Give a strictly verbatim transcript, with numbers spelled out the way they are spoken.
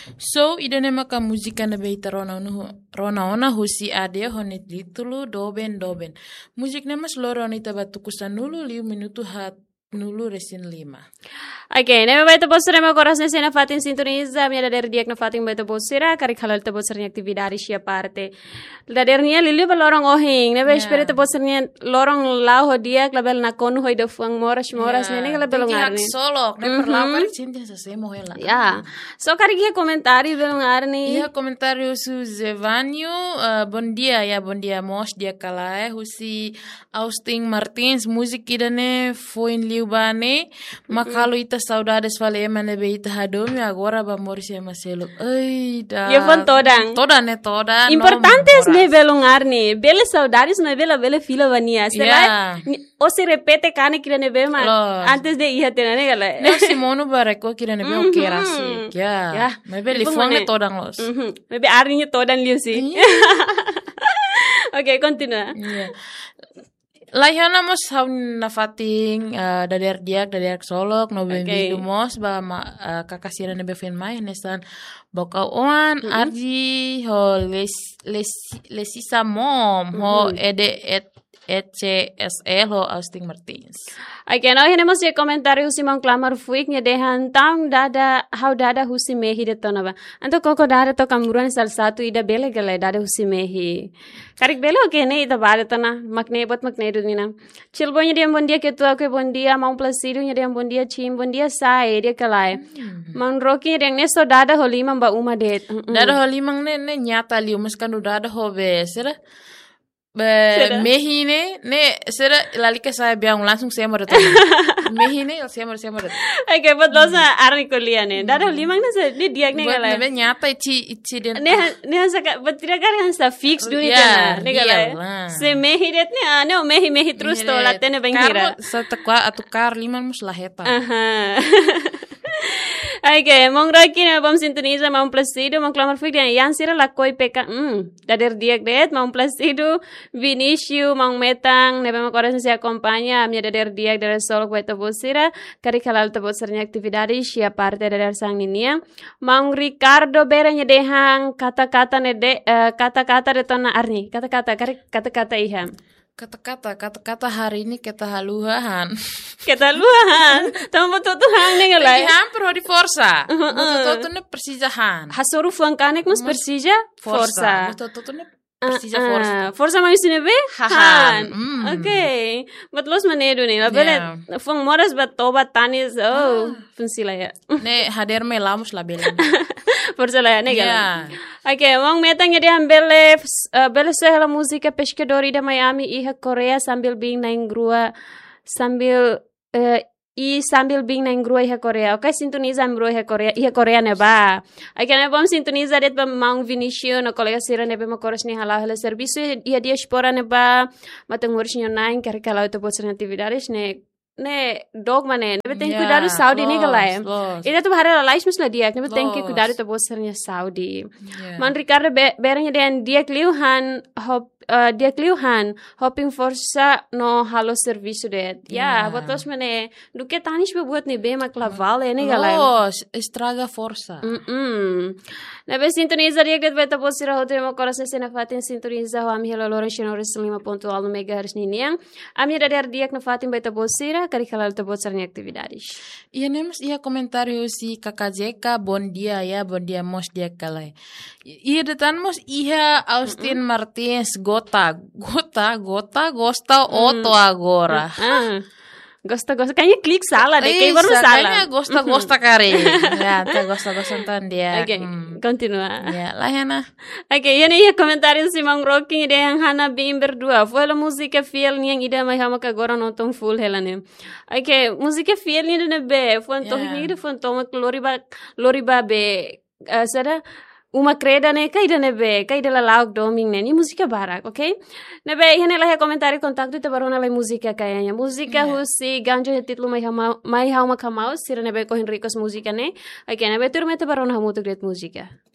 So idane maka muzika na beita rona onu rona ona husi ade honet litulu doben doben. Musik nama seloro anita batukusan nulu liu minutu hat nulu resin lima. Oke, nema baita bosra ma korasne sena fatin sintoniza mi ada dari diak na fatin baita bosira kari khalal ta bosrnya aktividade sia parte. Da dernia lilu ba lorong ohing, neba espere ta bosrnya lorong lau ho diak label na konu hoi da fuang moras moras nene kala belong arni. Solo, ne perlau kari cinta sa semo hela. Ya. So kari kia komentari belong arni. Ya komentari su Zevanio uh, bon dia ya bon dia mos dia kalae husi Austin Martins musik idane foin liubane makalo ita saudades vale emane beita hadomi agora ba morisi maselo. Ai da. Ya fon todan. Todan ne todan. Importante es ne belong arni. Bele saudades no bela bele fila vania. Será? O se repete kane kira ne bema antes de hija tenane gala. No Simono bareko kira ne be o kera si. Ya. Ya. Me bele fon ne todan los. Me be arni todan liu si. Oke, continua. Yeah. Laihana mos haun na fating uh, dader diak dader solok no ben Okay. okay. Mos ba ma, uh, kakasira na befen mai nesan bokau on mm-hmm. arji ho les les lesisa mom mm-hmm. ho ede et et C S L ho Austin Martins. Oke, nou tenemos je comentario husi mang klamar fuik nye dehan tang dada how dada husi mehi de tonaba. Anto koko dada to kamuruan sal satu ida bele gale dada husi mehi. Karik bele oke ne ida bade tona makne bot makne du nina. Chilbo nye dia bondia ketu aku bondia mang plasidu nye dia bondia chim bondia sae dia kalai. Mang roki yang nesto dada ho lima ba uma det. Dada ho limang ne ne nyata liu meskan dada ho be sera. Be, mehi ne, ne, sera lali ke saya biang langsung saya mau datang. Mehi ne, saya mau saya mau datang. Oke, buat lo sa arni kuliah ne. Dada limang ne se ni diak ne galai. Buat nyata ici ici den. Ne ne sa buat tidak kan han sa fix dulu kan. Ne galai. Se mehi det ne ane o mehi mehi terus to latte ne bengira. Karena setekwa atau kar limang mus laheta. Aha. Oke, mong roki na bom sintoniza mau plasido mong klamar fuik dan yang sira la koi peka. Hmm, dader diak det mau plasido Vinicius mang metang nebe ma coração se acompanha a minha dader diak dader solo vai tabosira kari kalal tabosirnya aktividades sia parte dader sang ninia mang Ricardo beranya dehang kata-kata ne de uh, kata-kata de tona arni kata-kata kari kata-kata iham kata-kata kata-kata hari ini kita haluhan kita luahan tamo betul hang ne galai iham pro di forza betul tuh ne persijahan hasuru fuangkanek mus persija forza betul tuh ne Persija forza. Uh, forza mai sini be? Han. Mm. Okay. But los manedo ni. La bele yeah. Fung moras bat tobat tanis. Oh, funsila ya. Ne hader me lamus la bele. Forza la ya ne gala. Yeah. Okay, wong metang ya dia bele uh, bele sehla musika pescadori da Miami iha Korea sambil bing naing grua sambil uh, I sambil bing na grua iha Korea. Okay, sintoniza grua iha Korea. Iha Korea ne ba. Okay, na bom sintoniza det ba mang Vinicius no kolega sira ne ba makoras ni hala hala serviço iha diaspora ne ba matang moris nyo nain kari kalau to botsar atividades ne ne dogma ne ne tem cuidado Saudi ne galai. Ida to bahara lais musla diak ne tem que cuidado to botsar nya Saudi. Man Ricardo beranya den diak liuhan hop Uh, dia kliuhan hoping forsa no halo serviço det. Ya, botos mene duke tanis be buat ni be maklaval ene galai. Oh, estraga forsa. Mm. -mm. Na be sintoniza diak det beta posira hotre mo coração sena fatin sintoniza ho ami helo lore cheno lima ponto alto megahertz ni niang. Ami dadar diak na fatin beta posira kari kalal to botsar ni aktividades. Iya nemus iya komentario si Kakak Jeka bon dia ya bon dia mos dia kalai. Iya detan mos iya Austin mm -mm. Martins Gota, gota, gota, gosta, oto agora. Ah, gosta, gosta. Kayaknya klik salah deh, kayak baru salah. Kayaknya gosta, gosta kare. Ya, ta gosta, gosta tan dia. Oke, hmm. Continua. Ya, lah ya nah. Oke, okay, yan iya komentarin si Mang Rocky de yang Hana bim berdua. Foi la música fiel ni yang ida mai hama agora nonton full helane. Oke, okay, música fiel ni de be, foi to ni de foi to loriba loriba be. Uh, sada uma creda ne kai da nebe kai da la lauk doming ne ni musika barak, okay? Nebe hene la he komentari kontaktu te barona la musika kayaknya musika yeah. Husi ganjo he titlu mai hama mai hama kamau sira nebe ko Henricos musika ne okay nebe tur mete barona hamu tu great musika